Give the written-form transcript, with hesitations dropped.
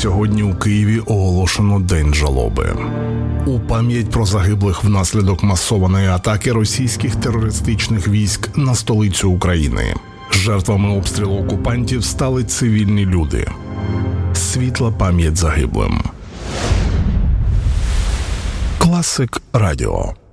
Сьогодні у Києві оголошено День жалоби. У пам'ять про загиблих внаслідок масованої атаки російських терористичних військ на столицю України. Жертвами обстрілу окупантів стали цивільні люди. Світла пам'ять загиблим. Класик Радіо.